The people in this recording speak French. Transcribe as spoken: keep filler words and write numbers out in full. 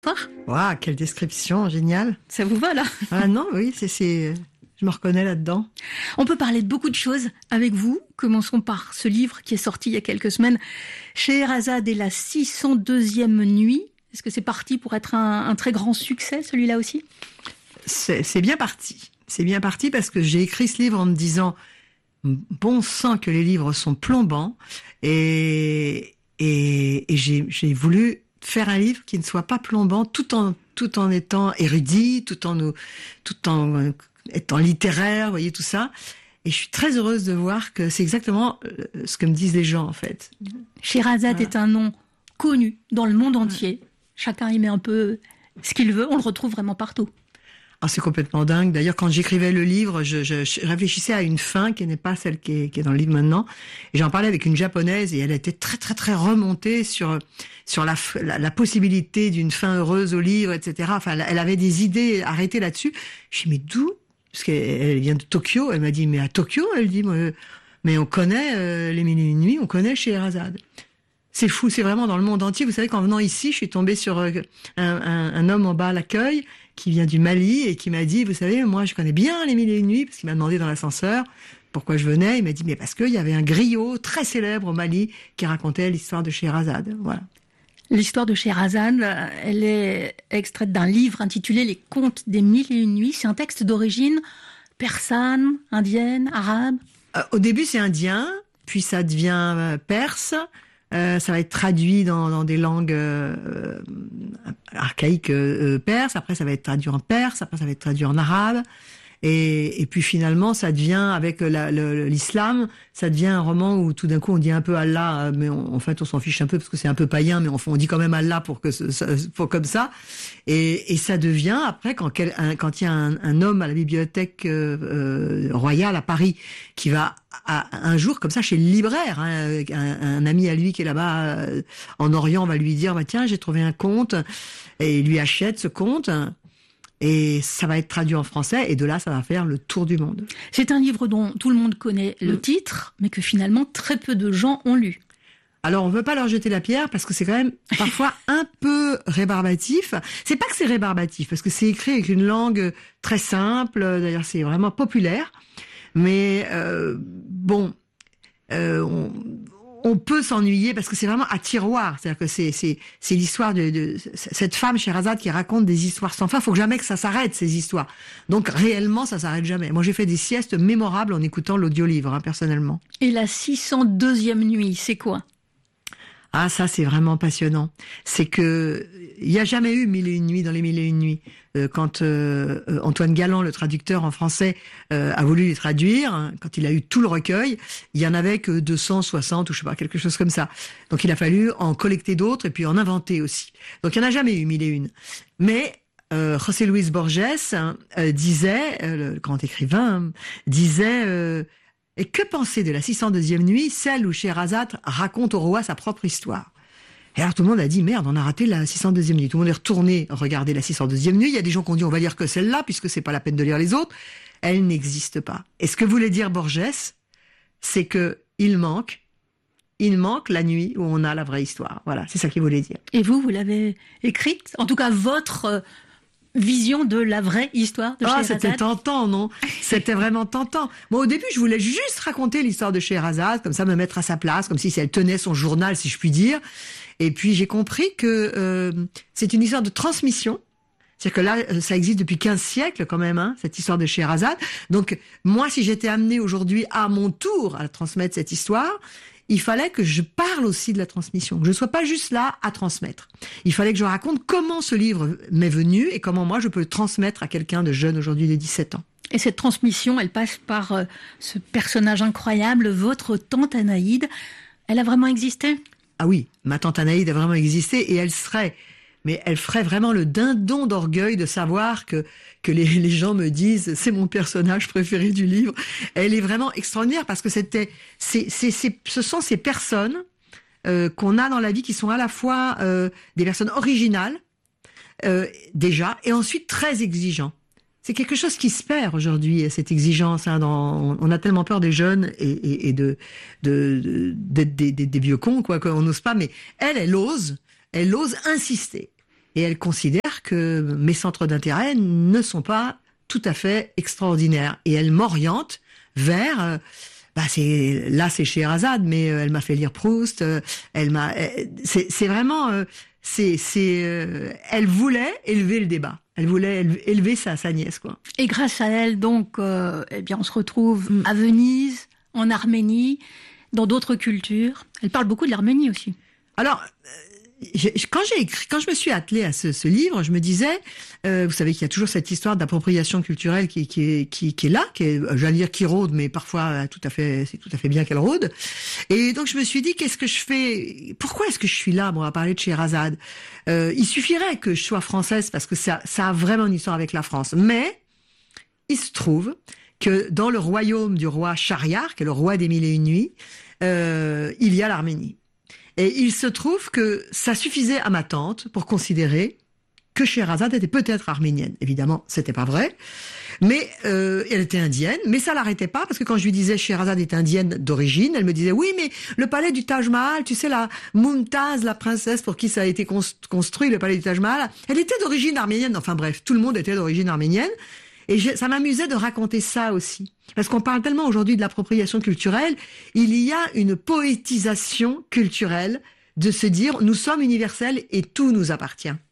Waouh, quelle description, génial. Ça vous va là? Ah non, oui, c'est, c'est, je me reconnais là-dedans. On peut parler de beaucoup de choses avec vous. Commençons par ce livre qui est sorti il y a quelques semaines, Scheherazade et la six cent deuxième nuit. Est-ce que c'est parti pour être un, un très grand succès, celui-là aussi? C'est, c'est bien parti. C'est bien parti parce que j'ai écrit ce livre en me disant, bon sang que les livres sont plombants, et, et, et j'ai, j'ai voulu faire un livre qui ne soit pas plombant, tout en tout en étant érudit, tout en nous, tout en euh, étant littéraire, vous voyez tout ça. Et je suis très heureuse de voir que c'est exactement euh, ce que me disent les gens en fait. Scheherazade Voilà. est un nom connu dans le monde entier. Ouais. Chacun y met un peu ce qu'il veut. On le retrouve vraiment partout. Ah, c'est complètement dingue. D'ailleurs, quand j'écrivais le livre, je, je, je réfléchissais à une fin qui n'est pas celle qui est, qui est dans le livre maintenant. Et j'en parlais avec une japonaise et elle était très, très, très remontée sur sur la, la, la possibilité d'une fin heureuse au livre, et cetera. Enfin, elle avait des idées arrêtées là-dessus. Je dis, mais d'où? Parce qu'elle vient de Tokyo. Elle m'a dit, mais à Tokyo, elle dit, mais on connaît euh, les Mille et une nuits, on connaît Scheherazade. C'est fou, c'est vraiment dans le monde entier. Vous savez qu'en venant ici, je suis tombée sur un, un, un homme en bas à l'accueil qui vient du Mali et qui m'a dit, vous savez, moi je connais bien les Mille et une nuits, parce qu'il m'a demandé dans l'ascenseur pourquoi je venais. Il m'a dit, mais parce qu'il y avait un griot très célèbre au Mali qui racontait l'histoire de Scheherazade. Voilà. L'histoire de Scheherazade, elle est extraite d'un livre intitulé Les Contes des Mille et une nuits. C'est un texte d'origine persane, indienne, arabe. Euh, au début, c'est indien, puis ça devient euh, perse. Euh, ça va être traduit dans, dans des langues euh, archaïques euh, perses. Après, ça va être traduit en perse. Après, ça va être traduit en arabe. Et, et puis finalement, ça devient, avec la, le, l'islam, ça devient un roman où tout d'un coup on dit un peu Allah, mais on, en fait on s'en fiche un peu parce que c'est un peu païen, mais on, on dit quand même Allah pour que ça, pour comme ça. Et, et ça devient après quand quel, un, quand il y a un, un homme à la bibliothèque euh, euh, royale à Paris qui va à, un jour comme ça chez le libraire, hein, un, un ami à lui qui est là-bas euh, en Orient va lui dire bah tiens j'ai trouvé un conte et il lui achète ce conte. Et ça va être traduit en français, et de là, ça va faire le tour du monde. C'est un livre dont tout le monde connaît le mmh. titre, mais que finalement, très peu de gens ont lu. Alors, on ne veut pas leur jeter la pierre, parce que c'est quand même parfois un peu rébarbatif. C'est pas que c'est rébarbatif, parce que c'est écrit avec une langue très simple, d'ailleurs, c'est vraiment populaire. Mais euh, bon, euh, on... on peut s'ennuyer parce que c'est vraiment à tiroir. C'est-à-dire que c'est, c'est, c'est l'histoire de, de cette femme, Scheherazade, qui raconte des histoires sans fin. Faut que jamais que ça s'arrête, ces histoires. Donc, réellement, ça s'arrête jamais. Moi, j'ai fait des siestes mémorables en écoutant l'audiolivre, hein, personnellement. Et la six cent deuxième nuit, c'est quoi? Ah, ça, c'est vraiment passionnant. C'est que, il n'y a jamais eu mille et une nuits dans les mille et une nuits. Euh, quand euh, Antoine Galland, le traducteur en français, euh, a voulu les traduire, hein, quand il a eu tout le recueil, il y en avait que deux cent soixante ou je sais pas, quelque chose comme ça. Donc il a fallu en collecter d'autres et puis en inventer aussi. Donc il n'y en a jamais eu mille et une. Mais euh, José Luis Borges hein, euh, disait, euh, le grand écrivain, hein, disait... Euh, et que penser de la six cent deuxième nuit, celle où Scheherazade raconte au roi sa propre histoire? Et alors tout le monde a dit, merde, on a raté la six cent deuxième nuit. Tout le monde est retourné regarder la six cent deuxième nuit. Il y a des gens qui ont dit, on va lire que celle-là, puisque c'est pas la peine de lire les autres. Elle n'existe pas. Et ce que voulait dire Borges, c'est que il manque, il manque la nuit où on a la vraie histoire. Voilà, c'est ça qu'il voulait dire. Et vous, vous l'avez écrite? En tout cas, votre... Euh... vision de la vraie histoire de ah, Scheherazade. C'était tentant, non? C'était vraiment tentant. Moi, au début, je voulais juste raconter l'histoire de Scheherazade, comme ça, me mettre à sa place, comme si elle tenait son journal, si je puis dire. Et puis, j'ai compris que euh, c'est une histoire de transmission. C'est-à-dire que là, ça existe depuis quinze siècles, quand même, hein, cette histoire de Scheherazade. Donc, moi, si j'étais amenée aujourd'hui, à mon tour, à transmettre cette histoire, il fallait que je parle aussi de la transmission, que je ne sois pas juste là à transmettre. Il fallait que je raconte comment ce livre m'est venu et comment moi je peux le transmettre à quelqu'un de jeune aujourd'hui de dix-sept ans. Et cette transmission, elle passe par euh, ce personnage incroyable, votre tante Anaïde. Elle a vraiment existé? Ah oui, ma tante Anaïde a vraiment existé et elle serait... Mais elle ferait vraiment le dindon d'orgueil de savoir que que les, les gens me disent c'est mon personnage préféré du livre. Elle est vraiment extraordinaire parce que c'était c'est c'est, c'est ce sont ces personnes euh, qu'on a dans la vie qui sont à la fois euh, des personnes originales euh, déjà et ensuite très exigeants. C'est quelque chose qui se perd aujourd'hui, cette exigence. Hein, dans, on a tellement peur des jeunes et, et, et de, de, de, de des, des vieux cons, quoi, qu'on n'ose pas. Mais elle, elle ose, elle ose insister. et elle considère que mes centres d'intérêt ne sont pas tout à fait extraordinaires. Et elle m'oriente vers... Euh, bah c'est là c'est Scheherazade, mais euh, elle m'a fait lire Proust. Euh, elle m'a, euh, c'est, c'est vraiment, euh, c'est, c'est, euh, elle voulait élever le débat. Elle voulait élever sa, sa nièce, quoi. Et grâce à elle, donc, euh, eh bien, on se retrouve mm. à Venise, en Arménie, dans d'autres cultures. Elle parle beaucoup de l'Arménie aussi. Alors. J'ai, quand j'ai écrit, quand je me suis attelée à ce, ce livre, je me disais, euh, vous savez qu'il y a toujours cette histoire d'appropriation culturelle qui, qui est, qui, qui est là, qui est, j'allais dire qui rôde, mais parfois tout à fait, c'est tout à fait bien qu'elle rôde. Et donc je me suis dit, qu'est-ce que je fais Pourquoi est-ce que je suis là, moi, à parler de Scheherazade euh, Il suffirait que je sois française parce que ça, ça a vraiment une histoire avec la France. Mais il se trouve que dans le royaume du roi Shahriar, qui est le roi des mille et une nuits, euh, il y a l'Arménie. Et il se trouve que ça suffisait à ma tante pour considérer que Scheherazade était peut-être arménienne. Évidemment, c'était pas vrai, mais euh, elle était indienne. Mais ça l'arrêtait pas parce que quand je lui disais Scheherazade est indienne d'origine, elle me disait oui, mais le palais du Taj Mahal, tu sais la Mumtaz, la princesse pour qui ça a été construit, le palais du Taj Mahal, elle était d'origine arménienne. Enfin bref, tout le monde était d'origine arménienne. Et je, ça m'amusait de raconter ça aussi. Parce qu'on parle tellement aujourd'hui de l'appropriation culturelle, il y a une poétisation culturelle de se dire nous sommes universels et tout nous appartient.